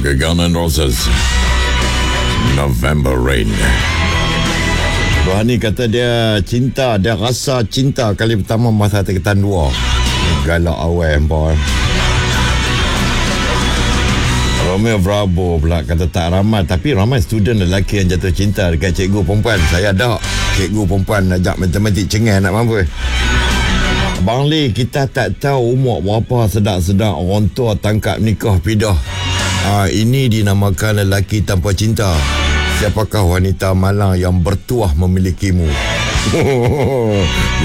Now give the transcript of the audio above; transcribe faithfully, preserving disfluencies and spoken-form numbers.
Guns N' Roses, November Rain. Rohani kata dia cinta, dia rasa cinta kali pertama masa tingkatan dua. Galak awal boy. Romeo Bravo pula kata tak ramai, tapi ramai student lelaki yang jatuh cinta dekat cikgu perempuan. Saya ada cikgu perempuan ajak matematik cengai nak mampu. Abang Lee, kita tak tahu umur berapa sedang-sedang orang tua tangkap nikah pidah. Ha, ini dinamakan lelaki tanpa cinta. Siapakah wanita malang yang bertuah memilikimu?